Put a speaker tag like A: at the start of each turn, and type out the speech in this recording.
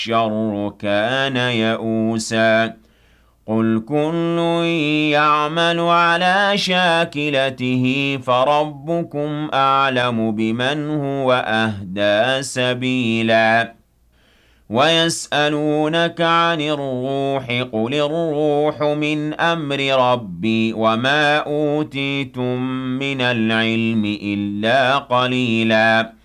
A: الشَّرُّ كَانَ يَئُوسًا قُلْ كُلٌّ يَعْمَلُ عَلَىٰ شَاكِلَتِهِ فَرَبُّكُمْ أَعْلَمُ بِمَنْ هُوَ أَهْدَىٰ سَبِيلًا وَيَسْأَلُونَكَ عَنِ الرُّوحِ ۖ قُلِ الرُّوحُ مِنْ أَمْرِ رَبِّي وَمَا أُوتِيتُم مِّنَ الْعِلْمِ إِلَّا قَلِيلًا